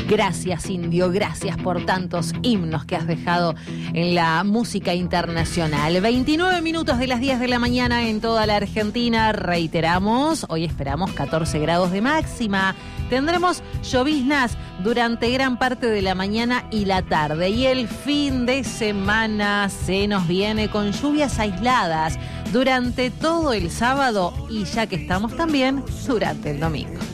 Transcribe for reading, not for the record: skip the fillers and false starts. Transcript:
Gracias, Indio, gracias por tantos himnos que has dejado en la música internacional. 29 minutos de las 10 de la mañana en toda la Argentina. Reiteramos, hoy esperamos 14 grados de máxima. Tendremos lloviznas durante gran parte de la mañana y la tarde. Y el fin de semana se nos viene con lluvias aisladas durante todo el sábado y ya que estamos también durante el domingo.